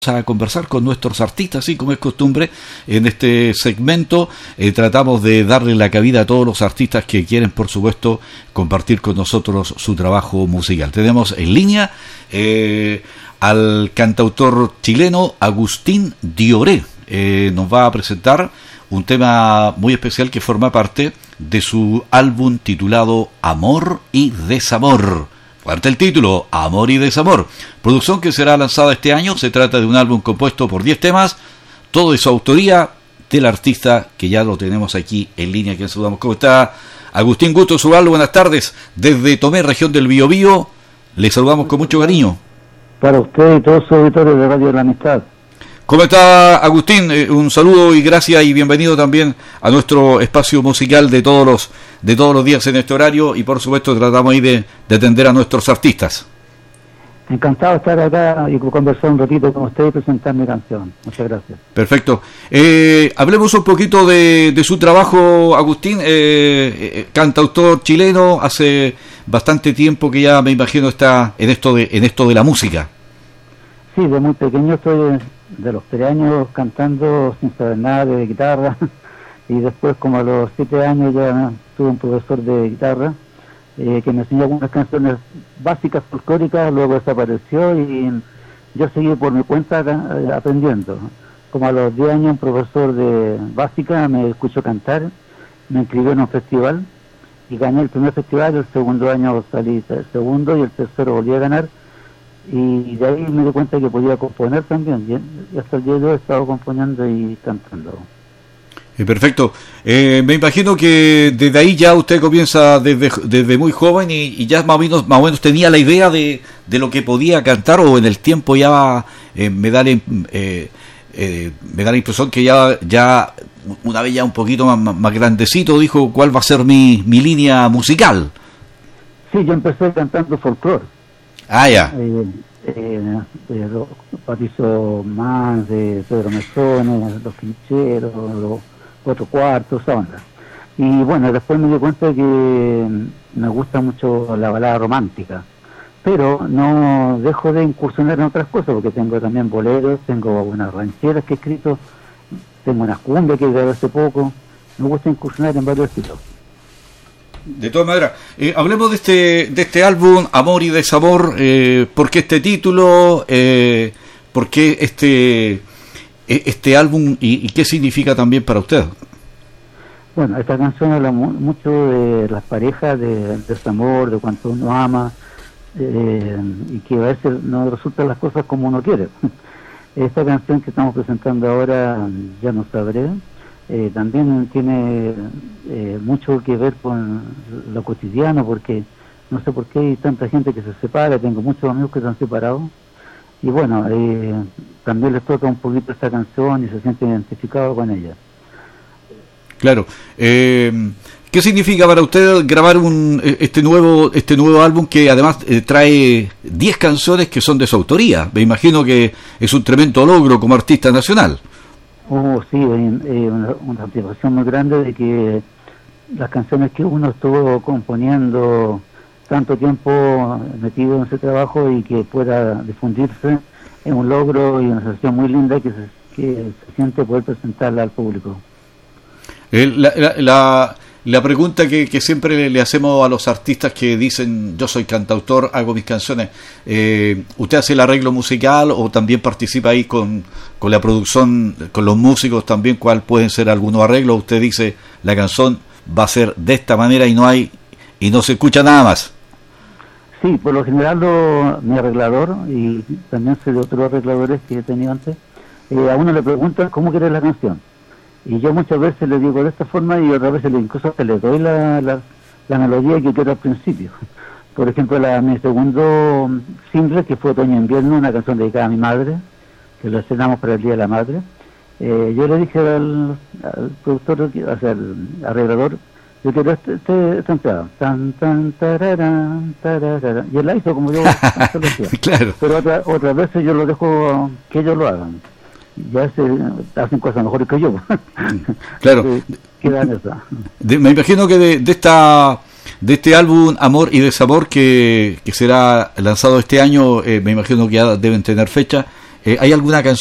A conversar con nuestros artistas, así como es costumbre en este segmento. Tratamos de darle la cabida a todos los artistas que quieren, por supuesto, compartir con nosotros su trabajo musical. Tenemos en línea al cantautor chileno Agustín Dioré. Nos va a presentar un tema muy especial que forma parte de su álbum titulado Amor y Desamor. Fuerte el título, Amor y Desamor. Producción que será lanzada este año. Se trata de un álbum compuesto por 10 temas, todo de su autoría del artista que ya lo tenemos aquí en línea, que saludamos. ¿Cómo está, Agustín? Gusto saludarlo, buenas tardes. Desde Tomé, región del Biobío, le saludamos con mucho cariño. Para usted y todos sus auditores de Radio de la Amistad. ¿Cómo está, Agustín? Un saludo y gracias y bienvenido también a nuestro espacio musical de todos los días en este horario, y por supuesto tratamos ahí de atender a nuestros artistas. Encantado de estar acá y conversar un ratito con usted y presentar mi canción. Muchas gracias. Perfecto. Hablemos un poquito de su trabajo, Agustín. Cantautor chileno, hace bastante tiempo que ya me imagino está en esto de la música. Sí, de muy pequeño estoy de los 3 años cantando sin saber nada de guitarra, y después como a los 7 años ya tuve un profesor de guitarra que me enseñó algunas canciones básicas folclóricas. Luego desapareció y yo seguí por mi cuenta aprendiendo. Como a los 10 años un profesor de básica me escuchó cantar, me inscribió en un festival y gané el primer festival. El segundo año salí segundo y el tercero volví a ganar. Y de ahí me di cuenta que podía componer también, y hasta el día de hoy he estado componiendo y cantando. Perfecto. Me imagino que desde ahí ya usted comienza desde muy joven y ya más o menos tenía la idea de lo que podía cantar, o en el tiempo ya me da la impresión que ya una vez ya un poquito más grandecito dijo cuál va a ser mi línea musical. Sí, yo empecé cantando folclore. Ah, ya. De Patricio Mans, de Pedro Mesones, Los Quincheros, los 4 cuartos, esa onda. Y bueno, después me di cuenta que me gusta mucho la balada romántica, pero no dejo de incursionar en otras cosas, porque tengo también boleros, tengo unas rancheras que he escrito, tengo unas cumbias que grabé hace poco. Me gusta incursionar en varios estilos. De todas maneras, hablemos de este álbum Amor y Desamor. ¿Por qué este título? ¿Por qué este álbum y qué significa también para usted? Bueno, esta canción habla mucho de las parejas, del desamor, de cuánto uno ama, y que a veces no resultan las cosas como uno quiere. Esta canción que estamos presentando ahora, Ya no sabré, también tiene mucho que ver con lo cotidiano, porque no sé por qué hay tanta gente que se separa. Tengo muchos amigos que se han separado, y bueno, también les toca un poquito esta canción y se sienten identificados con ella. Claro. ¿Qué significa para usted grabar este nuevo álbum, que además trae 10 canciones que son de su autoría? Me imagino que es un tremendo logro como artista nacional. Sí, una satisfacción muy grande de que las canciones que uno estuvo componiendo tanto tiempo metido en ese trabajo y que pueda difundirse, es un logro y una sensación muy linda que se siente poder presentarla al público. La pregunta que siempre le hacemos a los artistas que dicen yo soy cantautor, hago mis canciones, ¿usted hace el arreglo musical o también participa ahí con la producción, con los músicos también? ¿Cuál pueden ser algunos arreglos? Usted dice la canción va a ser de esta manera y no se escucha nada más. Sí, por lo general mi arreglador, y también sé de otros arregladores que he tenido antes, a uno le preguntan cómo quiere la canción. Y yo muchas veces le digo de esta forma, y otras veces incluso hasta le doy la melodía que quiero al principio. Por ejemplo, mi segundo single, que fue Otoño Invierno, una canción dedicada a mi madre, que lo estrenamos para el Día de la Madre. Yo le dije al productor, o sea, al arreglador, yo quiero este entrada, tan tan tararán, tararán, y él la hizo como yo lo decía. Claro. Pero otras veces yo lo dejo que ellos lo hagan. Ya hacen cosas mejores que yo. Claro. Me imagino que de este álbum Amor y Desamor que será lanzado este año, me imagino que ya deben tener fecha. ¿Hay alguna canción